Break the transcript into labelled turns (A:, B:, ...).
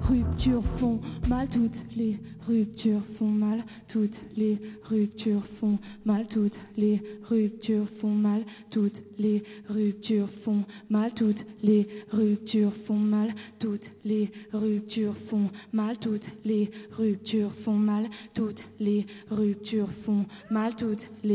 A: ruptures font mal, toutes les ruptures font mal, toutes les ruptures font mal, toutes les ruptures font mal, toutes les ruptures font mal, toutes les ruptures font mal, toutes les ruptures font mal, toutes les ruptures font mal, toutes les ruptures font mal, toutes les